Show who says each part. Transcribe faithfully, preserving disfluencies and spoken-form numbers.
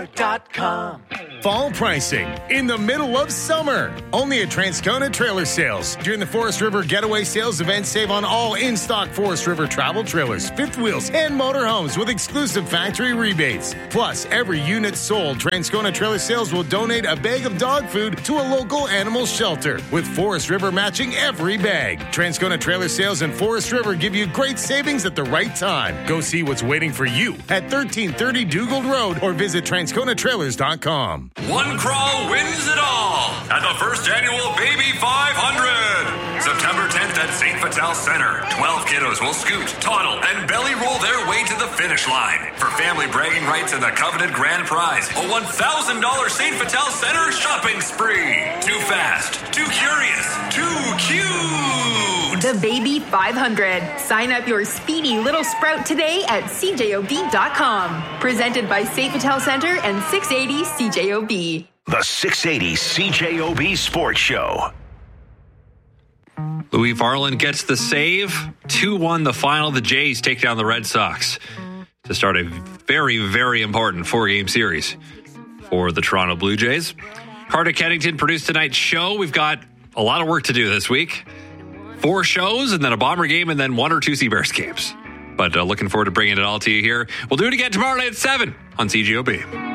Speaker 1: Dot com.
Speaker 2: Fall pricing in the middle of summer. Only at Transcona Trailer Sales. During the Forest River Getaway Sales event, save on all in-stock Forest River travel trailers, fifth wheels, and motorhomes with exclusive factory rebates. Plus, every unit sold, Transcona Trailer Sales will donate a bag of dog food to a local animal shelter, with Forest River matching every bag. Transcona Trailer Sales and Forest River give you great savings at the right time. Go see what's waiting for you at thirteen thirty Dugald Road or visit transcona trailers dot com.
Speaker 3: One crawl wins it all at the first annual Baby five hundred. September tenth at Saint Vital Center. twelve kiddos will scoot, toddle, and belly roll their way to the finish line. For family bragging rights and the coveted grand prize, a one thousand dollars Saint Vital Center shopping spree. Too fast, too curious, too cute.
Speaker 4: The Baby five hundred. Sign up your speedy little sprout today at C J O B dot com. Presented by Saint Vital Center and six eighty C J O B.
Speaker 5: The six eighty C J O B Sports Show.
Speaker 6: Louis Varland gets the save. two one the final. The Jays take down the Red Sox to start a very, very important four-game series for the Toronto Blue Jays. Carter Kennington produced tonight's show. We've got a lot of work to do this week. Four shows and then a Bomber game and then one or two Seabears games. But uh, looking forward to bringing it all to you here. We'll do it again tomorrow night at seven on C G O B.